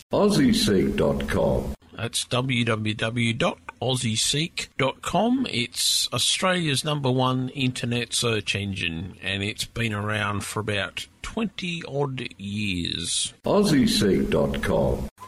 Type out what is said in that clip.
AussieSeek.com. That's www.aussieseek.com. It's Australia's #1 internet search engine, and it's been around for about 20-odd years. AussieSeek.com.